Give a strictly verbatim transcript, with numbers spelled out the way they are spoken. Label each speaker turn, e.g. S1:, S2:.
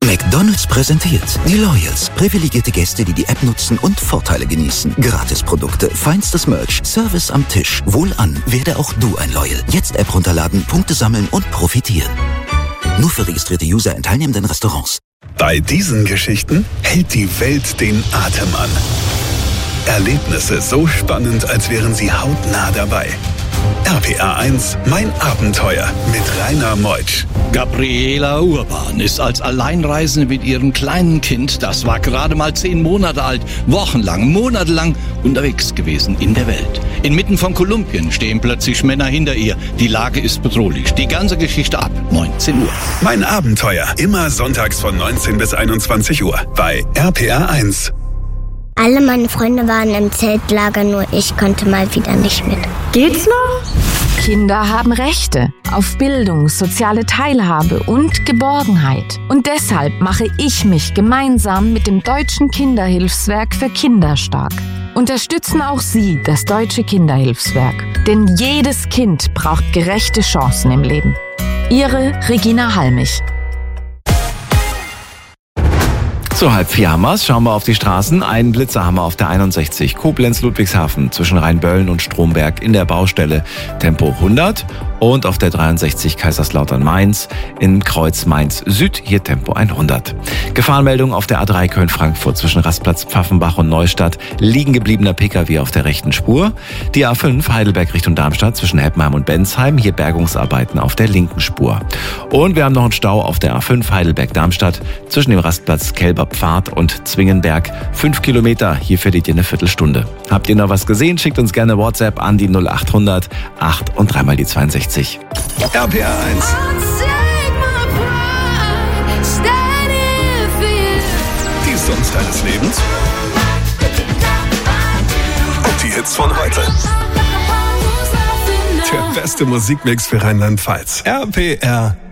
S1: McDonald's präsentiert die Loyals. Privilegierte Gäste, die die App nutzen und Vorteile genießen. Gratisprodukte, feinstes Merch, Service am Tisch. Wohlan, werde auch du ein Loyal. Jetzt App runterladen, Punkte sammeln und profitieren. Nur für registrierte User in teilnehmenden Restaurants.
S2: Bei diesen Geschichten hält die Welt den Atem an. Erlebnisse so spannend, als wären sie hautnah dabei. R P R eins, mein Abenteuer mit Rainer Meutsch.
S3: Gabriela Urban ist als Alleinreisende mit ihrem kleinen Kind, das war gerade mal zehn Monate alt, wochenlang, monatelang unterwegs gewesen in der Welt. Inmitten von Kolumbien stehen plötzlich Männer hinter ihr. Die Lage ist bedrohlich. Die ganze Geschichte ab neunzehn Uhr.
S2: Mein Abenteuer, immer sonntags von neunzehn bis einundzwanzig Uhr bei R P R eins.
S4: Alle meine Freunde waren im Zeltlager, nur ich konnte mal wieder nicht mit.
S5: Geht's noch? Kinder haben Rechte auf Bildung, soziale Teilhabe und Geborgenheit. Und deshalb mache ich mich gemeinsam mit dem Deutschen Kinderhilfswerk für Kinder stark. Unterstützen auch Sie das Deutsche Kinderhilfswerk. Denn jedes Kind braucht gerechte Chancen im Leben. Ihre Regina Halmich.
S6: So, halb vier haben wir's. Schauen wir auf die Straßen. Einen Blitzer haben wir auf der einundsechzig Koblenz-Ludwigshafen zwischen Rheinböllen und Stromberg in der Baustelle Tempo hundert und auf der dreiundsechzig Kaiserslautern-Mainz in Kreuz Mainz Süd hier Tempo hundert. Gefahrenmeldung auf der A drei Köln-Frankfurt zwischen Rastplatz Pfaffenbach und Neustadt. Liegen gebliebener Pkw auf der rechten Spur. Die A fünf Heidelberg Richtung Darmstadt zwischen Heppenheim und Bensheim. Hier Bergungsarbeiten auf der linken Spur. Und wir haben noch einen Stau auf der A fünf Heidelberg-Darmstadt zwischen dem Rastplatz Kelber Pfad und Zwingenberg. Fünf Kilometer, hier verliert ihr eine Viertelstunde. Habt ihr noch was gesehen? Schickt uns gerne WhatsApp an die null acht hundert acht und dreimal die zweiundsechzig.
S2: R P R eins. Die Songs deines Lebens. Und die Hits von heute. Der beste Musikmix für Rheinland-Pfalz. R P R